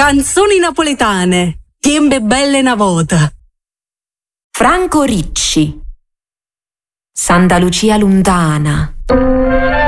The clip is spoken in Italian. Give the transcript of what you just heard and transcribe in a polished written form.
Canzoni napoletane. Tiembe belle na vota. Franco Ricci. Santa Lucia lontana.